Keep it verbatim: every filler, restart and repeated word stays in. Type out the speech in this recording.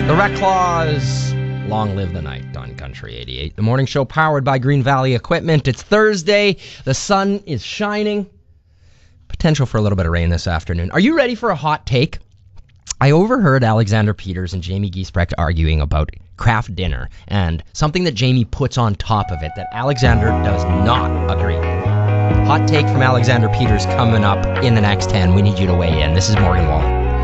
The Red Claws, long live the night on Country eighty-eight. The morning show powered by Green Valley Equipment. It's Thursday. The sun is shining. Potential for a little bit of rain this afternoon. Are you ready for a hot take? I overheard Alexander Peters and Jamie Giesbrecht arguing about craft dinner and something that Jamie puts on top of it that Alexander does not agree with. Hot take from Alexander Peters coming up in the next ten. We need you to weigh in. This is Morgan Wallen.